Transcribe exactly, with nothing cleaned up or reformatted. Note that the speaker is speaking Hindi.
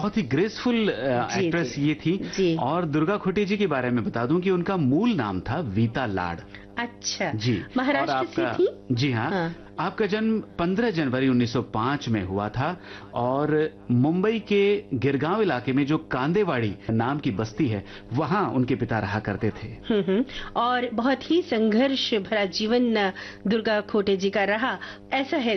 बहुत ही ग्रेसफुल एक्ट्रेस ये थी। जी। और दुर्गा खोटे जी के बारे में बता दूं कि उनका मूल नाम था वीता लाड। अच्छा जी। महाराष्ट्र और से आपका थी? जी हाँ, हाँ। आपका जन्म पंद्रह जनवरी उन्नीस सौ पाँच में हुआ था और मुंबई के गिरगांव इलाके में जो कांदेवाड़ी नाम की बस्ती है वहां उनके पिता रहा करते थे। हम्म हम्म। और बहुत ही संघर्ष भरा जीवन दुर्गा खोटे जी का रहा, ऐसा है